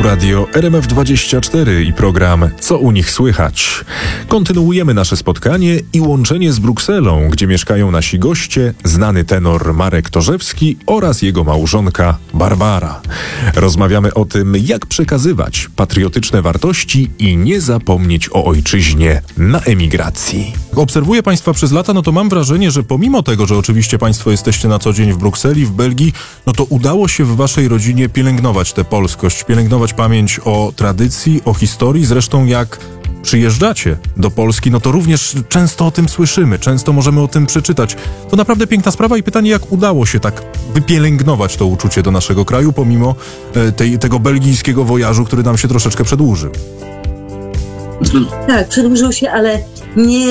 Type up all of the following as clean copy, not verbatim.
Tu radio RMF24 i program Co u nich słychać. Kontynuujemy nasze spotkanie i łączenie z Brukselą, gdzie mieszkają nasi goście, znany tenor Marek Torzewski oraz jego małżonka Barbara. Rozmawiamy o tym, jak przekazywać patriotyczne wartości i nie zapomnieć o ojczyźnie na emigracji. Obserwuję Państwa przez lata, no to mam wrażenie, że pomimo tego, że oczywiście Państwo jesteście na co dzień w Brukseli, w Belgii, no to udało się w Waszej rodzinie pielęgnować tę polskość, pielęgnować pamięć o tradycji, o historii. Zresztą jak przyjeżdżacie do Polski, no to również często o tym słyszymy, często możemy o tym przeczytać. To naprawdę piękna sprawa i pytanie, jak udało się tak wypielęgnować to uczucie do naszego kraju, pomimo tego belgijskiego wojażu, który nam się troszeczkę przedłużył. Tak, przedłużył się, ale nie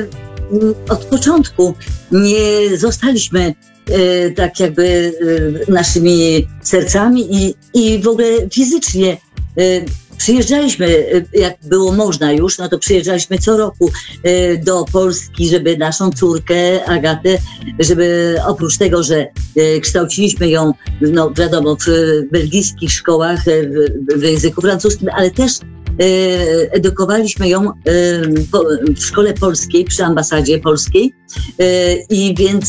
od początku nie zostaliśmy tak jakby naszymi sercami i w ogóle fizycznie przyjeżdżaliśmy, jak było można już, no to przyjeżdżaliśmy co roku do Polski, żeby naszą córkę Agatę, żeby oprócz tego, że kształciliśmy ją, no wiadomo, w belgijskich szkołach w języku francuskim, ale też edukowaliśmy ją w szkole polskiej, przy ambasadzie polskiej i więc,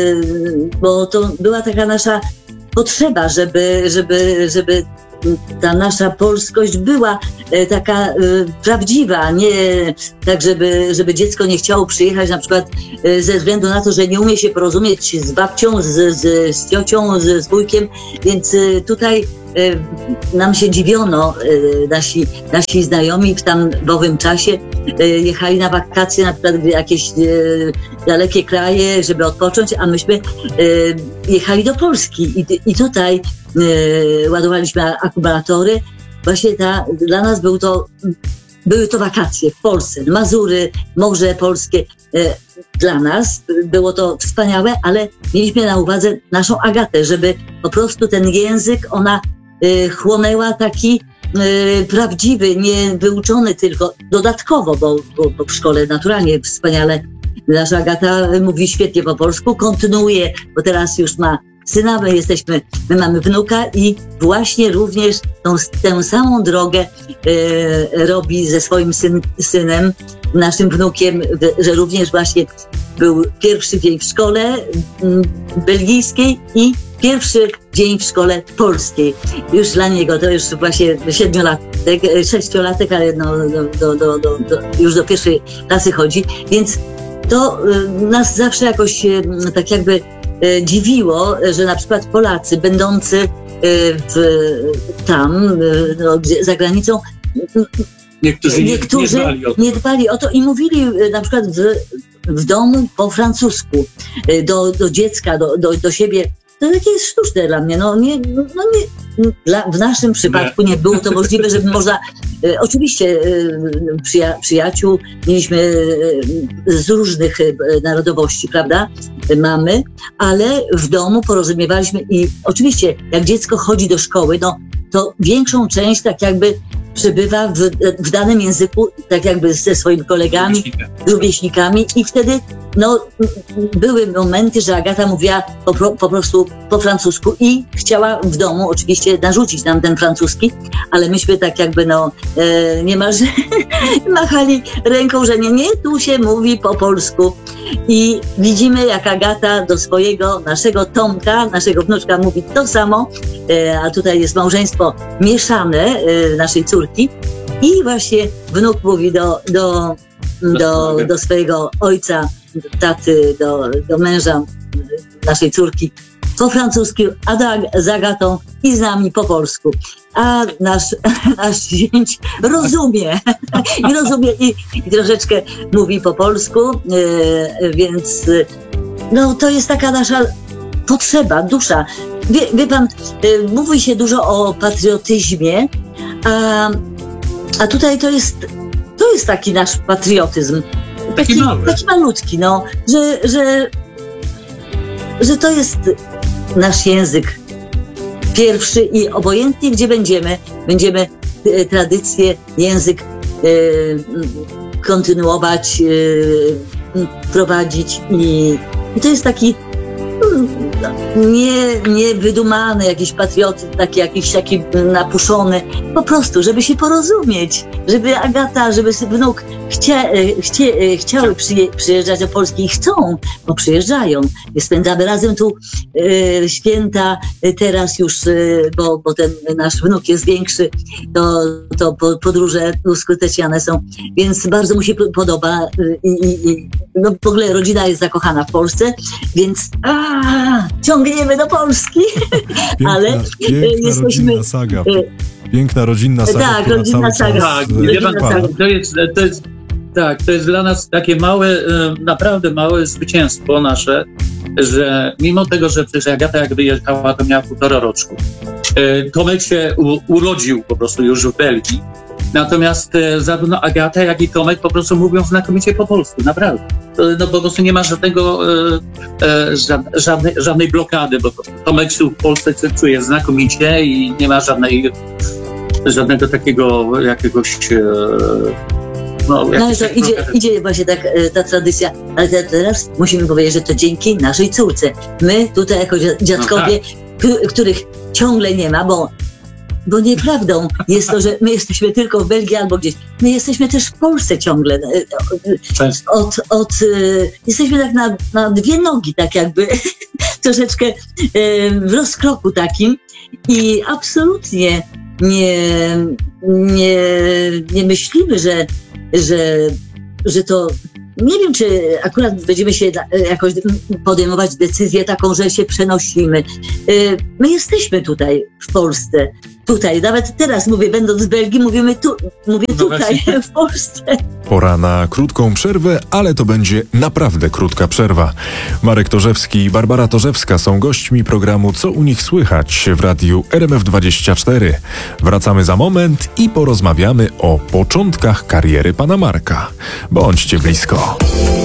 bo to była taka nasza potrzeba, żeby ta nasza polskość była taka prawdziwa, nie tak, żeby dziecko nie chciało przyjechać na przykład ze względu na to, że nie umie się porozumieć z babcią, z ciocią, z wujkiem, więc tutaj nam się dziwiono, nasi znajomi w tam owym czasie jechali na wakacje na przykład w jakieś dalekie kraje, żeby odpocząć, a myśmy jechali do Polski i tutaj ładowaliśmy akumulatory. Właśnie dla nas były to wakacje w Polsce, Mazury, Morze Polskie. Dla nas było to wspaniałe, ale mieliśmy na uwadze naszą Agatę, żeby po prostu ten język ona chłonęła taki prawdziwy, nie wyuczony tylko dodatkowo, bo w szkole naturalnie wspaniale nasza Agata mówi świetnie po polsku, kontynuuje, bo teraz już ma syna, my mamy wnuka i właśnie również tę samą drogę robi ze swoim synem, naszym wnukiem, że również właśnie był pierwszy dzień w szkole belgijskiej i pierwszy dzień w szkole polskiej. Już dla niego to już właśnie 6-latek, ale już do pierwszej klasy chodzi, więc to nas zawsze jakoś tak jakby dziwiło, że na przykład Polacy będący za granicą, niektórzy nie dbali o to i mówili na przykład w domu po francusku do dziecka, do siebie. To takie jest sztuczne dla mnie. W naszym przypadku nie było to możliwe, żeby można... Oczywiście przyjaciół mieliśmy z różnych narodowości, prawda? Mamy, ale w domu porozumiewaliśmy i oczywiście jak dziecko chodzi do szkoły, no to większą część tak jakby przebywa w danym języku, tak jakby ze swoimi kolegami, rówieśnikami i wtedy były momenty, że Agata mówiła po prostu po francusku i chciała w domu oczywiście narzucić nam ten francuski, ale myśmy tak jakby niemalże machali ręką, że nie, tu się mówi po polsku. I widzimy, jak Agata do naszego Tomka, naszego wnuczka mówi to samo, a tutaj jest małżeństwo mieszane naszej córki i właśnie wnuk mówi do swojego ojca, taty, do męża naszej córki po francusku, a z Agatą i z nami po polsku. A nasz zięć rozumie i troszeczkę mówi po polsku, więc to jest taka nasza potrzeba, dusza. Wie pan, mówi się dużo o patriotyzmie, a tutaj to jest taki nasz patriotyzm. Taki malutki, że to jest nasz język pierwszy i obojętnie gdzie będziemy tradycję, język kontynuować, prowadzić i to jest taki nie wydumany jakiś patriotyzm, taki napuszony, po prostu, żeby się porozumieć, żeby Agata, żeby wnuk chciały przyjeżdżać do Polski i chcą, bo przyjeżdżają. Spędzamy razem tu święta, teraz już, bo ten nasz wnuk jest większy, to podróże uskuteczniane są, więc bardzo mu się podoba i no w ogóle rodzina jest zakochana w Polsce, więc ciągniemy do Polski, ale jesteśmy... rodzinna saga. Piękna rodzinna saga. Tak, która rodzinna cały saga. czas, to jest dla nas takie małe, naprawdę małe zwycięstwo nasze, że mimo tego, że przecież Agata jak wyjechała, to miała 1,5 roczku. Tomek się urodził po prostu już w Belgii. Natomiast zarówno Agata, jak i Tomek po prostu mówią znakomicie po polsku, naprawdę. No po prostu nie ma żadnej blokady, bo Tomek się w Polsce czuje znakomicie i nie ma żadnego takiego jakiegoś... No to idzie właśnie tak ta tradycja, ale teraz musimy powiedzieć, że to dzięki naszej córce. My tutaj jako dziadkowie, których ciągle nie ma, bo nieprawdą jest to, że my jesteśmy tylko w Belgii albo gdzieś. My jesteśmy też w Polsce ciągle. Jesteśmy tak na dwie nogi, tak jakby troszeczkę w rozkroku takim i absolutnie nie myślimy, że to... Nie wiem, czy akurat będziemy się jakoś podejmować decyzję taką, że się przenosimy. My jesteśmy tutaj w Polsce. Tutaj, nawet teraz mówię, będąc w Belgii, mówię tutaj, w Polsce. Pora na krótką przerwę, ale to będzie naprawdę krótka przerwa. Marek Torzewski i Barbara Torzewska są gośćmi programu Co u nich słychać w radiu RMF24. Wracamy za moment i porozmawiamy o początkach kariery pana Marka. Bądźcie blisko.